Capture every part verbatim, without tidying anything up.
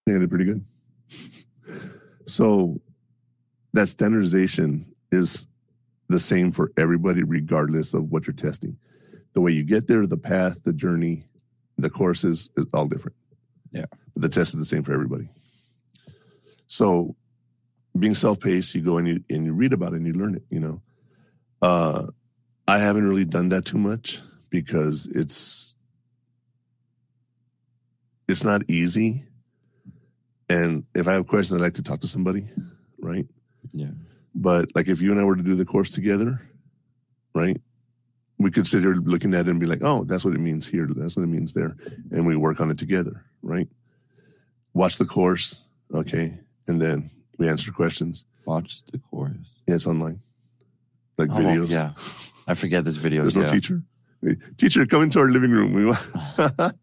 think I did pretty good. So that standardization is the same for everybody, regardless of what you're testing. The way you get there, the path, the journey, the courses is all different. Yeah. But the test is the same for everybody. So being self-paced, you go and you, and you read about it and you learn it, you know. Uh, I haven't really done that too much because it's it's not easy. And if I have questions, I like to talk to somebody, right? Yeah. But like if you and I were to do the course together, right, we could sit here looking at it and be like, oh, that's what it means here. That's what it means there. And we work on it together, right? Watch the course, okay, and then we answer questions. Watch the course. Yeah, it's online. Like oh, videos. Yeah. I forget this video. There's no yeah. teacher. Teacher, come into our living room. We want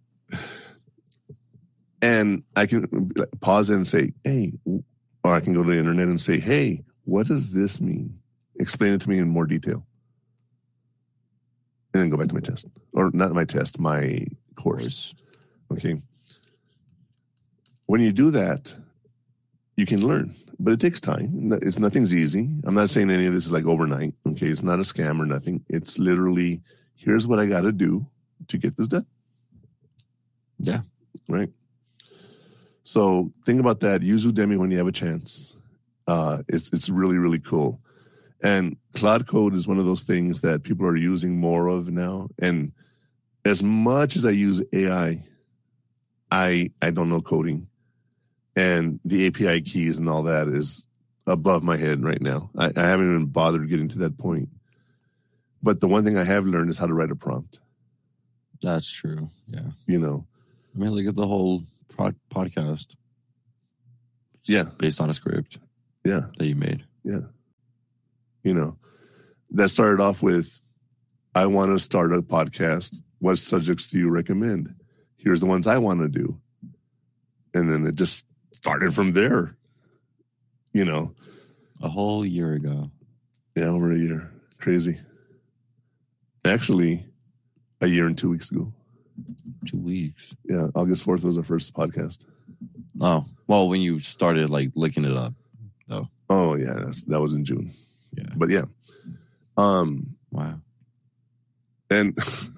and I can pause it and say, hey, or I can go to the internet and say, hey, what does this mean? Explain it to me in more detail. And then go back to my test. Or not my test, my course. Okay. When you do that, you can learn. But it takes time. It's nothing's easy. I'm not saying any of this is like overnight. Okay. It's not a scam or nothing. It's literally, here's what I got to do to get this done. Yeah. Right. So think about that. Use Udemy when you have a chance. Uh, it's it's really, really cool. And Cloud Code is one of those things that people are using more of now. And as much as I use A I, I I don't know coding. And the A P I keys and all that is above my head right now. I, I haven't even bothered getting to that point. But the one thing I have learned is how to write a prompt. That's true. Yeah. You know. I mean, look at the whole pod- podcast. Yeah. Based on a script. Yeah. That you made. Yeah. You know, that started off with, I want to start a podcast. What subjects do you recommend? Here's the ones I want to do. And then it just started from there, you know. A whole year ago. Yeah, over a year. Crazy. Actually, a year and two weeks ago. Two weeks. Yeah, August fourth was our first podcast. Oh, well, when you started, like, looking it up, though. Oh, yeah, that's, that was in June. Yeah. But, yeah. Um. Wow. And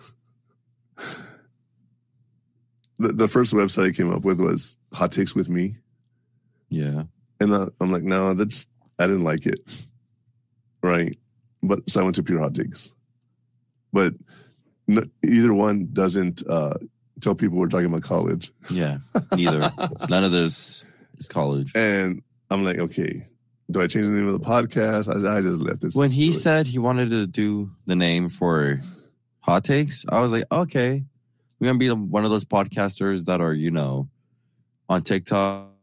the, the first website I came up with was Hot Takes with Me. Yeah. And uh, I'm like, no, that's, I didn't like it. Right. But so I went to Pure Hot Takes. But no, either one doesn't uh, tell people we're talking about college. Yeah. Neither. None of this is college. And I'm like, okay, do I change the name of the podcast? I, I just left this. When he said he wanted to do the name for Hot Takes, I was like, okay, we're going to be one of those podcasters that are, you know, on TikTok